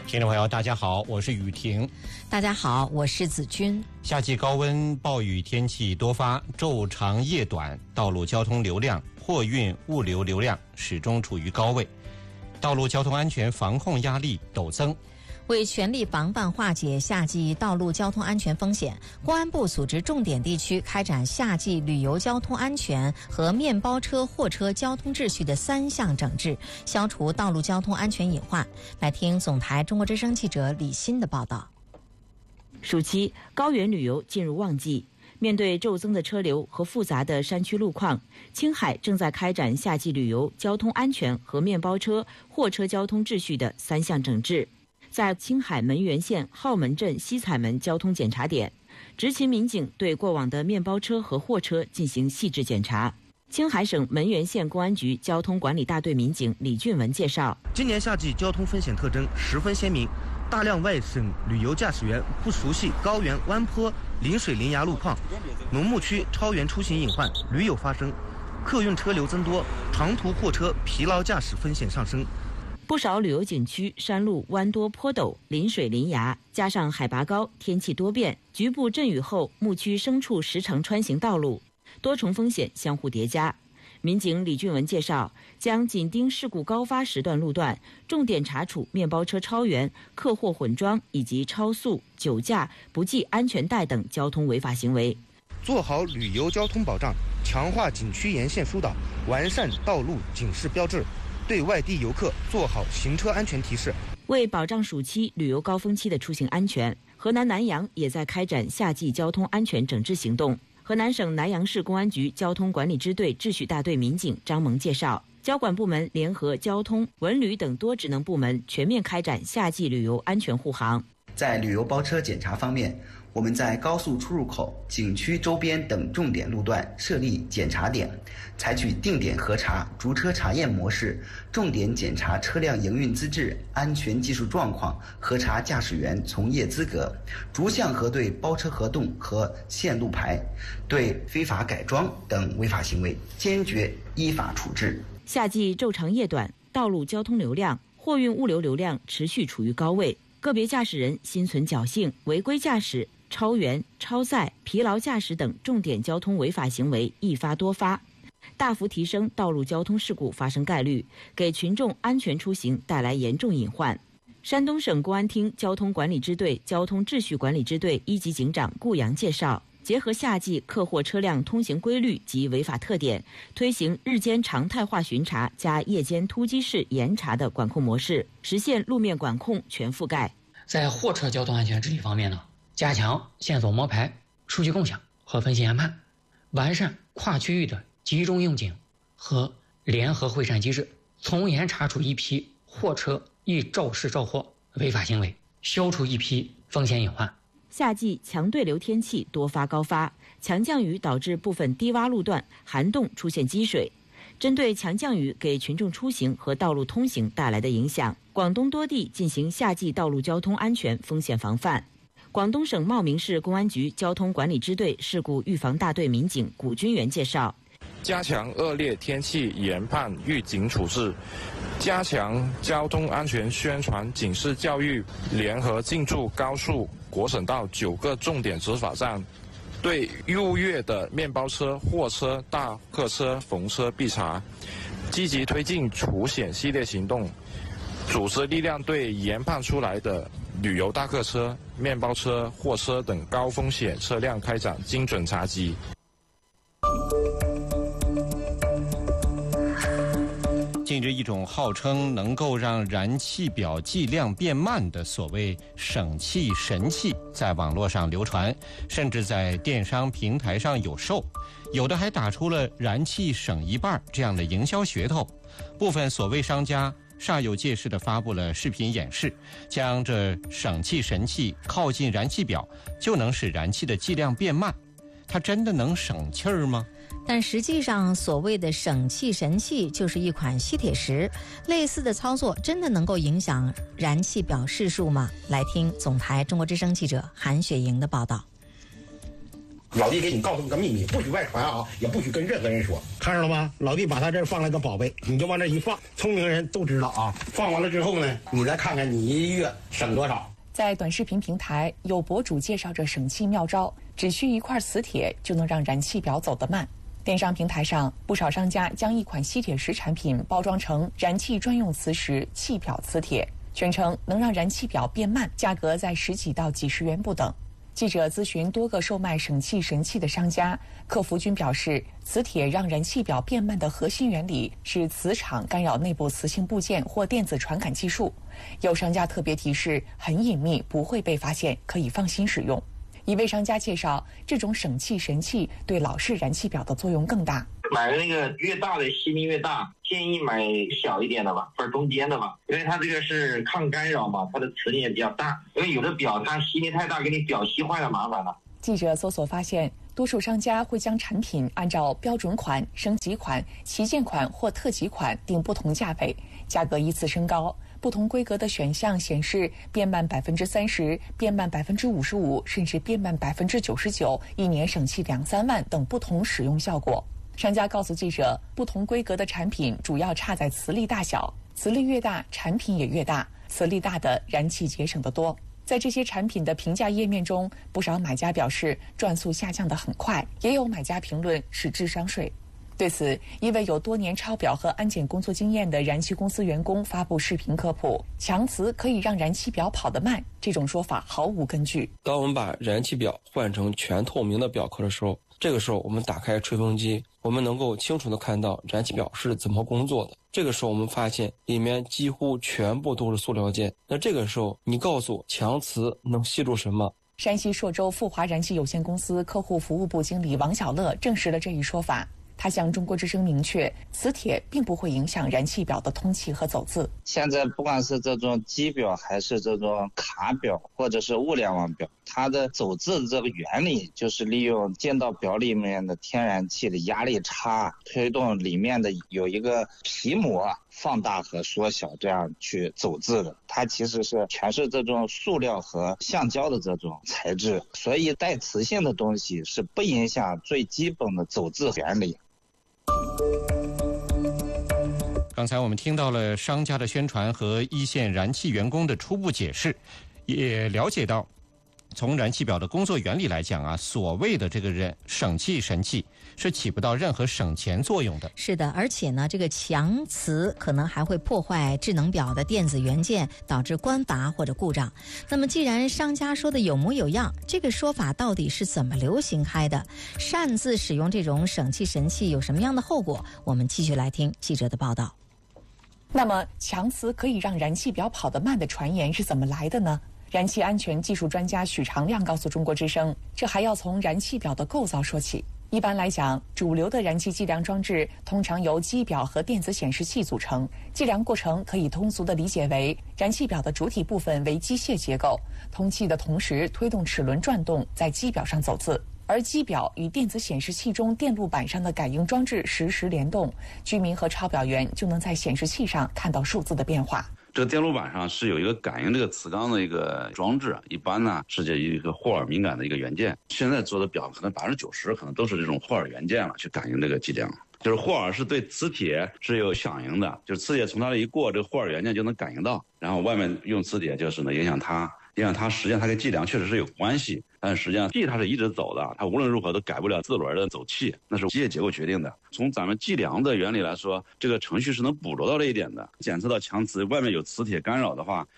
听众朋友大家好，我是雨婷。 大家好，我是子君。 夏季高温暴雨天气多发，昼长夜短，道路交通流量、货运物流流量始终处于高位，道路交通安全防控压力陡增。 为全力防范化解夏季道路交通安全风险，公安部组织重点地区开展夏季旅游交通安全和面包车、货车交通秩序的3项整治，消除道路交通安全隐患。来听总台中国之声记者李欣的报道。 暑期高原旅游进入旺季，面对骤增的车流和复杂的山区路况，青海正在开展夏季旅游交通安全和面包车、货车交通秩序的3项整治。在青海门源县浩门镇西彩门交通检查点，执勤民警对过往的面包车和货车进行细致检查。青海省门源县公安局交通管理大队民警李俊文介绍， 今年夏季交通风险特征十分鲜明，大量外省旅游驾驶员不熟悉高原弯坡、临水临崖路况，农牧区超员出行隐患屡有发生，客运车流增多，长途货车疲劳驾驶风险上升。 不少旅游景区山路弯多坡陡，临水临崖，加上海拔高，天气多变，局部阵雨后牧区牲畜时常穿行道路，多重风险相互叠加。民警李俊文介绍，将紧盯事故高发时段路段，重点查处面包车超员、客货混装以及超速、酒驾、不系安全带等交通违法行为， 做好旅游交通保障，强化景区沿线疏导，完善道路警示标志，对外地游客做好行车安全提示。 为保障暑期旅游高峰期的出行安全，河南南阳也在开展夏季交通安全整治行动。河南省南阳市公安局交通管理支队秩序大队民警张萌介绍，交管部门联合交通、文旅等多职能部门全面开展夏季旅游安全护航。 在旅游包车检查方面，我们在高速出入口、景区周边等重点路段设立检查点，采取定点核查、逐车查验模式，重点检查车辆营运资质、安全技术状况，核查驾驶员从业资格，逐项核对包车合同和线路牌，对非法改装等违法行为坚决依法处置。 夏季昼长夜短，道路交通流量、货运物流流量持续处于高位，个别驾驶人心存侥幸，违规驾驶、超员、超载、疲劳驾驶等重点交通违法行为一发多发，大幅提升道路交通事故发生概率，给群众安全出行带来严重隐患。山东省公安厅交通管理支队交通秩序管理支队1级警长顾阳介绍，结合夏季客货车辆通行规律及违法特点，推行日间常态化巡查加夜间突击式严查的管控模式，实现路面管控全覆盖。 在货车交通安全治理方面呢，加强线索摸排、数据共享和分析研判，完善跨区域的集中用警和联合会战机制，从严查处一批货车易肇事肇祸违法行为，消除一批风险隐患。 夏季强对流天气多发高发，强降雨导致部分低洼路段涵洞出现积水。针对强降雨给群众出行和道路通行带来的影响，广东多地进行夏季道路交通安全风险防范。广东省茂名市公安局交通管理支队事故预防大队民警古军元介绍， 加强恶劣天气研判预警处置，加强交通安全宣传警示教育，联合进驻高速、国省道9个重点执法站，对入粤的面包车、货车、大客车逢车必查，积极推进除险系列行动，组织力量对研判出来的旅游大客车、面包车、货车等高风险车辆开展精准查缉。 近日，一种号称能够让燃气表计量变慢的所谓省气神器在网络上流传，甚至在电商平台上有售，有的还打出了燃气省一半这样的营销噱头。部分所谓商家煞有介事地发布了视频演示，将这省气神器靠近燃气表就能使燃气的计量变慢，它真的能省气儿吗？ 但实际上，所谓的省气神器就是一款吸铁石，类似的操作真的能够影响燃气表示数吗？来听总台中国之声记者韩雪莹的报道。 老弟给你告诉个秘密，不许外传啊，也不许跟任何人说。看着了吗？老弟把他这儿放了个宝贝，你就往这一放，聪明人都知道啊。放完了之后呢，你再看看你一月省多少。 在短视频平台，有博主介绍着省气妙招，只需一块磁铁就能让燃气表走得慢。电商平台上，不少商家将一款吸铁石产品包装成燃气专用磁石气表磁铁，宣称能让燃气表变慢，价格在10几到几十元不等。记者咨询多个售卖省气神器的商家，客服均表示，磁铁让燃气表变慢的核心原理是磁场干扰内部磁性部件或电子传感技术。有商家特别提示，很隐秘，不会被发现，可以放心使用。一位商家介绍，这种省气神器对老式燃气表的作用更大。 买那个越大的吸力越大，建议买小一点的吧，或者中间的吧，因为它这个是抗干扰嘛，它的磁力也比较大。因为有的表它吸力太大，给你表吸坏了麻烦了。 记者搜索发现，多数商家会将产品按照标准款、升级款、旗舰款或特级款定不同价位，价格依次升高。不同规格的选项显示变慢30%、变慢55%，甚至变慢99%，一年省气2-3万等不同使用效果。商家告诉记者，不同规格的产品主要差在磁力大小，磁力越大，产品也越大，磁力大的燃气节省得多。在这些产品的评价页面中，不少买家表示转速下降得很快，也有买家评论是智商税。对此，一位有多年抄表和安检工作经验的燃气公司员工发布视频科普，强磁可以让燃气表跑得慢，这种说法毫无根据。 当我们把燃气表换成全透明的表壳的时候，这个时候我们打开吹风机，我们能够清楚地看到燃气表是怎么工作的。这个时候我们发现里面几乎全部都是塑料件。那这个时候你告诉我强磁能吸住什么？ 山西朔州富华燃气有限公司客户服务部经理王小乐证实了这一说法。他向中国之声明确，磁铁并不会影响燃气表的通气和走字。 现在不管是这种机表还是这种卡表或者是物联网表，它的走字的这个原理就是利用进到表里面的天然气的压力差，推动里面的有一个皮膜放大和缩小，这样去走字的。它其实是全是这种塑料和橡胶的这种材质，所以带磁性的东西是不影响最基本的走字原理。 刚才我们听到了商家的宣传和一线燃气员工的初步解释，也了解到从燃气表的工作原理来讲所谓的这个省气神器是起不到任何省钱作用的。 是的，而且呢，这个强磁可能还会破坏智能表的电子元件，导致关阀或者故障。那么既然商家说的有模有样，这个说法到底是怎么流行开的？擅自使用这种省气神器有什么样的后果？我们继续来听记者的报道。 那么强磁可以让燃气表跑得慢的传言是怎么来的呢？燃气安全技术专家许长亮告诉中国之声，这还要从燃气表的构造说起。一般来讲，主流的燃气计量装置通常由机表和电子显示器组成。计量过程可以通俗地理解为，燃气表的主体部分为机械结构，通气的同时推动齿轮转动，在机表上走字。而机表与电子显示器中电路板上的感应装置实时联动，居民和抄表员就能在显示器上看到数字的变化。 这个电路板上是有一个感应这个磁钢的一个装置，一般呢是这一个霍尔敏感的一个元件。现在做的表可能90%可能都是这种霍尔元件了，去感应这个计量。就是霍尔是对磁铁是有响应的，就是磁铁从它这一过，这个霍尔元件就能感应到，然后外面用磁铁就是呢影响它，实际上它跟计量确实是有关系，但是实际上气它是一直走的，它无论如何都改不了自轮的走气，那是机械结构决定的。从咱们计量的原理来说，这个程序是能捕捉到这一点的。检测到强磁外面有磁铁干扰的话，